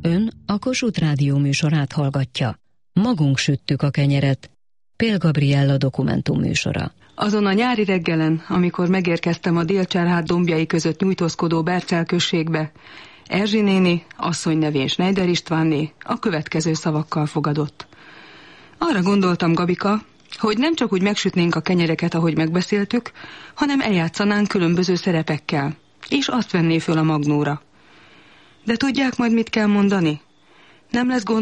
Ön a Kossuth Rádió műsorát hallgatja. Magunk süttük a kenyeret. Pél Gabriella dokumentumműsora. Azon a nyári reggelen, amikor megérkeztem a Dél-Cserhád dombjai között nyújtózkodó Bercel községbe, Erzsi néni, asszony nevén Schneider Istvánné a következő szavakkal fogadott. Arra gondoltam, Gabika, hogy nem csak úgy megsütnénk a kenyereket, ahogy megbeszéltük, hanem eljátszanánk különböző szerepekkel, és azt venné föl a magnóra. De tudják majd, mit kell mondani? Nem lesz gond